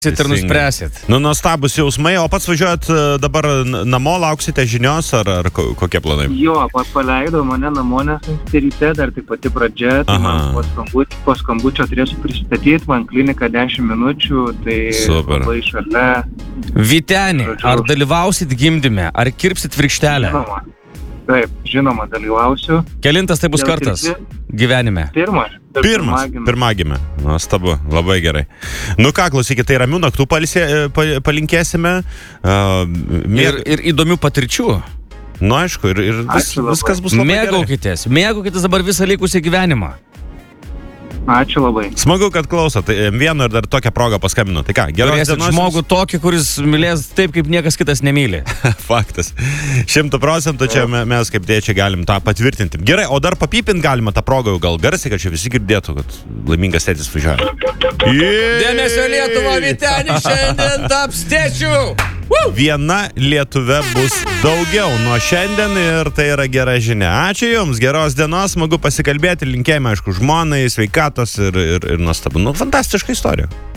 ir nuspręsit. Nu, nuostabus jausmai, o pats važiuojat dabar namo, lauksite žinios ar kokie planai? Jo, paleido mane namo, nes ryte dar tik pati pradžia, tai man po skambučio turėsiu pristatyti, man klinika 10 minučių, tai super. Labai šalia. Vyteni, ar dalyvausit gimdyme, ar kirpsit virkštelę? Žinoma. Taip, žinoma, dalyvausiu. Kelintas tai bus kartas gyvenime? Pirmagimė. Nuostabu, labai gerai. Nu ką, klausykit, tai ramių naktų palinkėsime. Ir įdomių patirčių. Nu, aišku, ir viskas bus labai gerai. Mėgaukitės dabar visą likusį gyvenimą. Ačiū labai. Smagu, kad klausot. Vienu ir dar tokią progą paskambinu. Tai ką, geros dienos. Žmogų tokį, kuris mylės taip, kaip niekas kitas nemyli. Faktas. 100% čia mes kaip tėčiai galim tą patvirtinti. Gerai, o dar papypint galima tą progą, gal garsiai, kad čia visi girdėtų, kad laimingas tėtis važiuoja. Dėmesio Lietuva, Vytenis šiandien taps tėčiu! Viena lietuvė bus daugiau nuo šiandien ir tai yra gera žinia. Ačiū Jums, geros dienos, smagu pasikalbėti, linkėjame, aišku, žmonai, sveikatos ir nuostabu. Nu, fantastiška istorija.